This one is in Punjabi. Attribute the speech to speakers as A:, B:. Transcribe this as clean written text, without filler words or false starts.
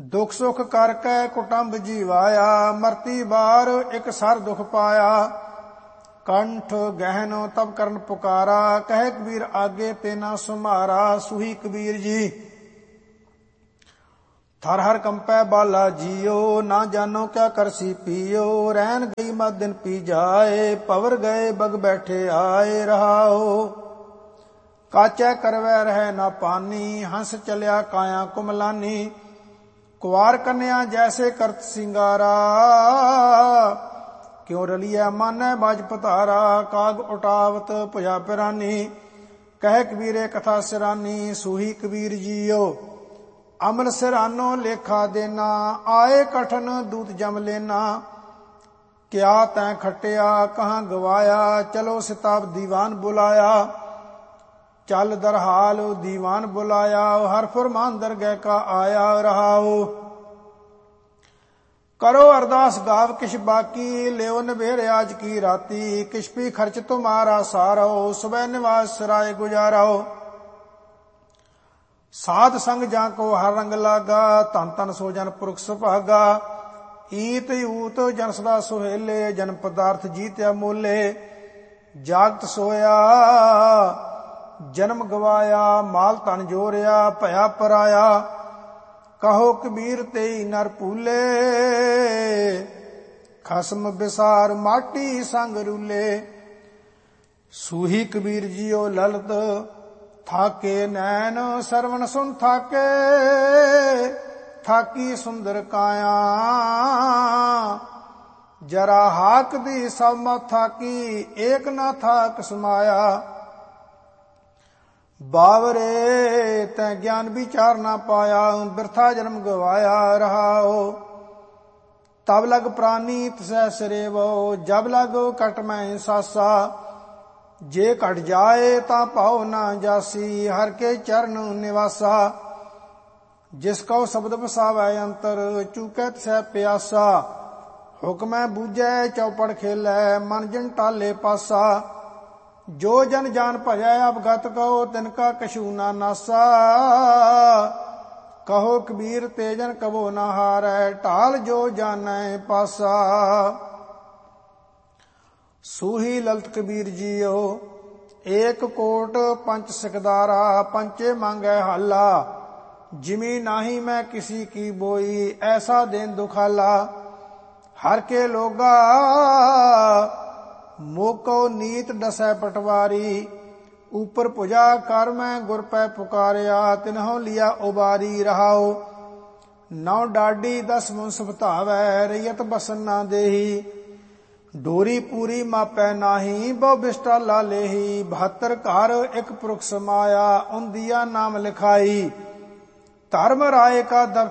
A: ਦੁਖ ਸੁਖ ਕਰਕੇ ਕੁਟੰਬ ਜੀਵਾਇਆ, ਮਰਤੀ ਬਾਰ ਇਕ ਸਰ ਦੁਖ ਪਾਇਆ। ਕੰਠ ਗਹਿਨ ਤਬ ਕਰਨ ਪੁਕਾਰਾ, ਕਹੇ ਕਬੀਰ ਆਗੇ ਤੇ ਨਾ ਸੁਮਾਰਾ। ਸੂਹੀ ਕਬੀਰ ਜੀ ਥਰ ਹਰ ਕੰਪੈ ਬਾਲਾ ਜੀਓ, ਨਾ ਜਾਨੋ ਕਿਆ ਕਰਸੀ ਪੀਓ। ਰਹਿਣ ਗਈ ਮਤ ਦਿਨ ਪੀ ਜਾਏ, ਪਵਰ ਗਏ ਬਗ ਬੈਠੇ ਆਏ। ਰਹਾਓ ਕਾਚੈ ਕਰਵੈ ਰਹਿ ਨਾ ਪਾਨੀ, ਹੰਸ ਚਲਿਆ ਕਾਇਆ ਕੁਮਲਾਨੀ। ਕੁਆਰ ਕੰਨਿਆ ਜੈਸੇ ਕਰਤ ਸਿੰਗਾਰਾ, ਕਿਉ ਰਲੀਐ ਮਾਨੈ ਬਾਜ ਪਤਾਰਾ। ਕਾਗ ਉਟਾਵਤ ਭੁਜਾ ਪਿਰਾਨੀ, ਕਹੇ ਕਬੀਰੇ ਕਥਾ ਸਿਰਾਨੀ। ਸੂਹੀ ਕਬੀਰ ਜੀਓ ਅਮਲ ਸਿਰਾਨੋ ਲੇਖਾ ਦੇਨਾ, ਆਏ ਕਠਨ ਦੂਤ ਜਮ ਲੈਨਾ। ਕਿਆ ਤੈਂ ਖਟਿਆ ਕਹਾਂ ਗਵਾਇਆ, ਚਲੋ ਸਿਤਾਬ ਦੀਵਾਨ ਬੁਲਾਇਆ। ਚੱਲ ਦਰਹਾਲ ਦੀਵਾਨ ਬੁਲਾਇਆ, ਹਰ ਫੁਰਮਾਨ ਦਰਗਹਿ ਕਾ ਆਇਆ। ਰਹਾਓ ਕਰੋ ਅਰਦਾਸ ਗਾਵ ਕਿਛ ਬਾਕੀ, ਲਿਓ ਨਿਬੇਰ ਆਜ ਕੀ ਰਾਤੀ। ਕਿਛ ਵੀ ਖਰਚ ਤੁਮਾਰਾ ਸਾਰੋ, ਸੁਬਹ ਨਿਵਾਸ ਸਰਾਏ ਗੁਜਾਰੋ। ਸਾਧ ਸੰਗ ਜਾਂ ਕੋ ਹਰ ਰੰਗ ਲਾਗਾ, ਧਨ ਧਨ ਸੋ ਜਨ ਪੁਰਖ ਸੁਭਾਗਾ। ਈਤ ਊਤ ਜਨ ਸਦਾ ਸੁਹੇਲੇ, ਜਨ ਪਦਾਰਥ ਜੀਤਿਆ ਮੋਲੇ। ਜਾਗਤ ਸੋਇਆ ਜਨਮ ਗਵਾਇਆ, ਮਾਲ ਧਨ ਜੋਰਿਆ ਭਇਆ ਪਰਾਇਆ। ਕਹੋ ਕਬੀਰ ਤੇਈ ਨਰ ਭੂਲੇ, ਖਸਮ ਬਿਸਾਰ ਮਾਟੀ ਸੰਗ ਰੂਲੇ। ਸੂਹੀ ਕਬੀਰ ਜੀਓ ਲਲਤ ਥਾਕੇ ਨੈਣ, ਸਰਵਣ ਸੁਨ ਥਾਕੇ ਥਾਕੀ ਸੁੰਦਰ ਕਾਇਆ। ਜਰਾ ਹਾਕ ਦੀ ਸਭ ਮਤ ਥਾਕੀ, ਏਕ ਨਾ ਥਾਕ ਸਮਾਇਆ। ਬਾਵਰੇ ਤੈ ਗਿਆਨ ਵਿਚਾਰ ਨਾ ਪਾਇਆ, ਬਿਰਥਾ ਜਨਮ ਗਵਾਇਆ। ਰਹਾਓ ਤਬ ਲਗ ਪ੍ਰਾਨੀ ਤਸੈ ਸਰੇਵੋ, ਜਬ ਲਗ ਕਟ ਮੈਂ ਸਾਸਾ। ਜੇ ਘਟ ਜਾਏ ਤਾਂ ਭਾਉ ਨਾ ਜਾਸੀ, ਹਰ ਕੇ ਚਰਨ ਨਿਵਾਸਾ। ਜਿਸ ਕਉ ਸ਼ਬਦ ਵਸਾਵੈ ਅੰਤਰ, ਚੂਕੈ ਤਸੈ ਪਿਆਸਾ। ਹੁਕਮੈ ਬੂਝੈ ਚੌਪੜ ਖੇਲੈ, ਮਨ ਜਿਨ ਟਾਲੇ ਪਾਸਾ। ਜੋ ਜਨ ਜਾਨ ਭਜੈ ਅਵਗਤ ਕਉ, ਤਿਨ ਕਾ ਕਛੂ ਨਾ ਨਾਸਾ। ਕਹੋ ਕਬੀਰ ਤੇ ਜਨ ਕਬੋ ਨਾ ਹਾਰੈ, ਢਾਲ ਜੋ ਜਾਣੈ ਪਾਸਾ। ਸੂਹੀ ਲਲਤ ਕਬੀਰ ਜੀਓ ਏਕ ਕੋਟ ਪੰਚ ਸਿਕਦਾਰਾ, ਪੰਚੇ ਮੰਗੈ ਹਾਲਾ। ਜਿਮੀ ਨਾਹੀ ਮੈਂ ਕਿਸੀ ਕੀ ਬੋਈ, ਐਸਾ ਦਿਨ ਦੁਖਾਲਾ। ਹਰ ਕੇ ਲੋਗਾ ਮੋਕੋ ਨੀਤ ਡਸੈ ਪਟਵਾਰੀ। ਉਪਰ ਭੁਜਾ ਕਰ ਮੈਂ ਗੁਰ ਪੈ ਪੁਕਾਰਿਆ, ਤਿਨਹੁ ਲਿਆ ਉਬਾਰੀ। ਰਹਾਓ ਨੌ ਡਾਡੀ 10 ਮੁਨਸਫ ਧਾਵੈ, ਰਈਅਤ ਬਸਨ ਨਾ ਦੇਹੀ। ਡੋਰੀ ਪੂਰੀ ਮਾਪੈ ਨਾਹੀ, ਬਹੁ ਬਿਸਟਾ ਲਾ ਲੇਹੀ। 72 ਘਰ ਇੱਕ ਪੁਰਖ ਸਮਾਇਆ, ਉਨ ਦੀਆ ਨਾਮ ਲਿਖਾਈ। ਧਰਮ ਰਾਏ ਕਾ